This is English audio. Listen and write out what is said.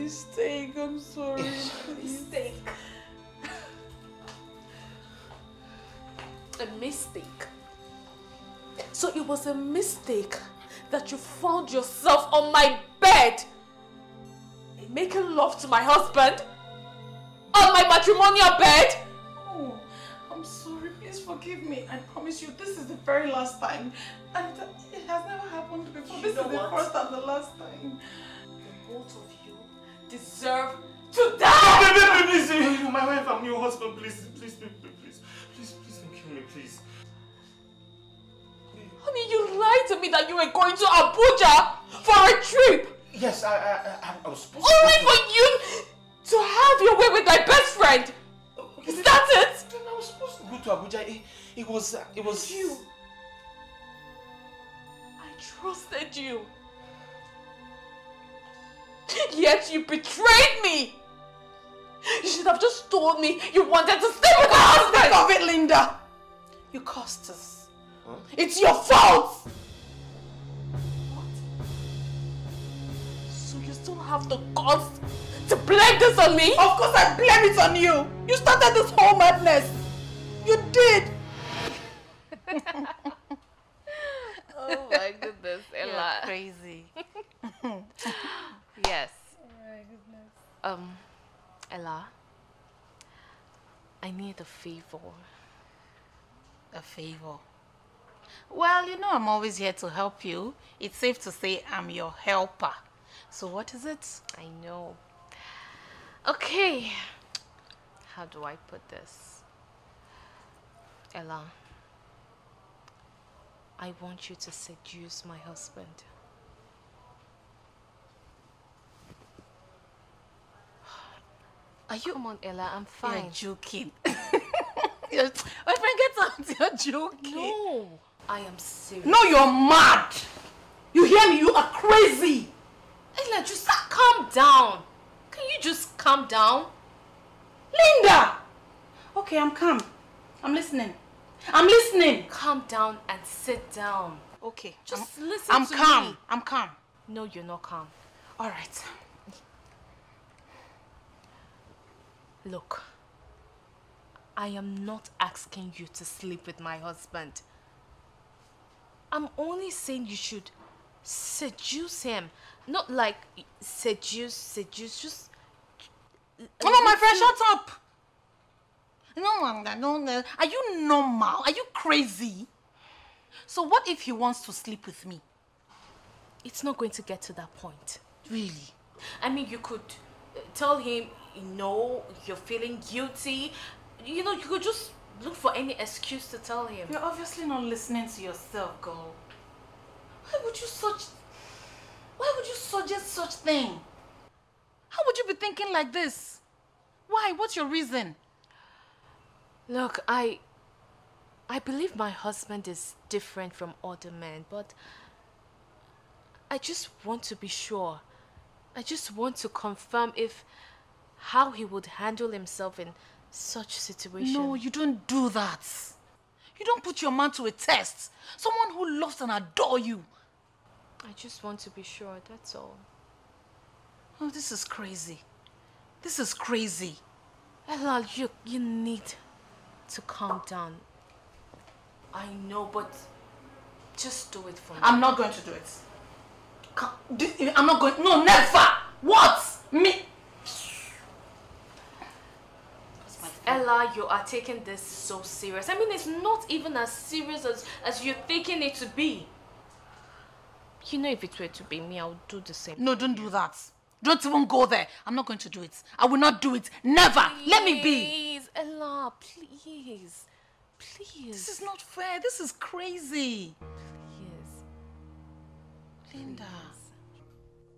mistake. I'm sorry. Mistake. A mistake. So it was a mistake that you found yourself on my bed, making love to my husband on my matrimonial bed. Oh, I'm sorry. Please forgive me. I promise you, this is the very last time. And it has never happened before. This is the first and the last time. The both of you deserve to die! Please, my wife, I'm your husband. Please don't kill me, please. Honey, you lied to me that you were going to Abuja for a trip. Yes, I was supposed to. Only for you to have your way with my best friend. Is that it? Then I was supposed to go to Abuja. It was you. I trusted you. Yet you betrayed me. You should have just told me you wanted to stay with my husband. Think of it, Linda. You cost us. Huh? It's your fault. What? So you still have the guts to blame this on me? Of course I blame it on you. You started this whole madness. You did. Oh my goodness, Ella. You're crazy. Yes. Oh my goodness. Ella, I need a favor. A favor? Well, you know I'm always here to help you. It's safe to say I'm your helper. So what is it? I know. Okay. How do I put this? Ella, I want you to seduce my husband. Are you? Come on, Ella, I'm fine. You're joking. My friend, get out. You're joking. No, I am serious. No, you're mad. You hear me? You are crazy. Ella, just calm down. Can you just calm down? Linda! Okay, I'm calm. I'm listening. I'm listening. Calm down and sit down. Okay. Just listen I'm to calm. me. I'm calm. No, you're not calm. All right. Look, I am not asking you to sleep with my husband. I'm only saying you should seduce him. Not like seduce, just... No, my friend, shut up. No. Are you normal? Are you crazy? So what if he wants to sleep with me? It's not going to get to that point. Really? I mean, you could tell him, no, you're feeling guilty. You know, you could just look for any excuse to tell him. You're obviously not listening to yourself, girl. Why would you suggest such thing? How would you be thinking like this? Why? What's your reason? Look, I believe my husband is different from other men, but I just want to be sure. I just want to confirm how he would handle himself in such situation. No, you don't do that. You don't put your man to a test. Someone who loves and adores you. I just want to be sure, that's all. Oh, this is crazy. This is crazy. Ella, you need to calm down. I know, but just do it for me. I'm not going to do it. I'm not going. No, never. What? Me? Ella, you are taking this so serious. I mean, it's not even as serious as you're taking it to be. You know, if it were to be me, I would do the same. No, don't do that. Don't even go there. I'm not going to do it. I will not do it. Never. Please, let me be. Please, Ella, please. Please. This is not fair. This is crazy. Please. Linda.